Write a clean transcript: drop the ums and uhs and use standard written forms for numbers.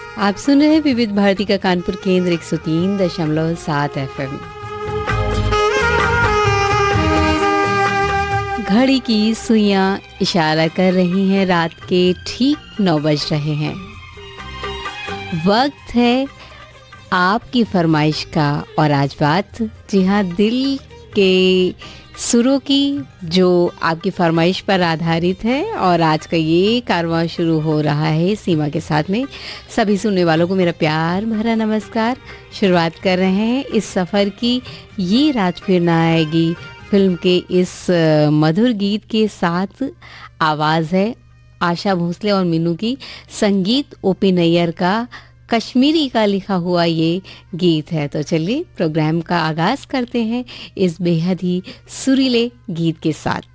आप सुन रहे हैं विविध भारती का कानपुर केंद्र 103.7 एफएम। घड़ी की सुइयां इशारा कर रही हैं, रात के ठीक 9 बज रहे हैं। वक्त है आपकी फरमाइश का, और आज बात जी हाँ दिल के सुरों की, जो आपकी फरमाइश पर आधारित है। और आज का ये कारवां शुरू हो रहा है सीमा के साथ में। सभी सुनने वालों को मेरा प्यार भरा नमस्कार। शुरुआत कर रहे हैं इस सफ़र की, ये रात फिर ना आएगी फिल्म के इस मधुर गीत के साथ। आवाज़ है आशा भोसले और मीनू की, संगीत ओपी नैयर का, कश्मीरी का लिखा हुआ ये गीत है। तो चलिए प्रोग्राम का आगाज़ करते हैं इस बेहद ही सुरीले गीत के साथ।